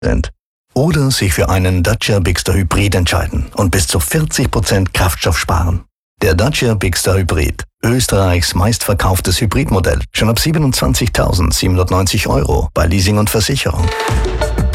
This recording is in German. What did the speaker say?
sind. Oder sich für einen Dacia Bigster Hybrid entscheiden und bis zu 40% Kraftstoff sparen. Der Dacia Bigster Hybrid, Österreichs meistverkauftes Hybridmodell, schon ab 27.790 € bei Leasing und Versicherung.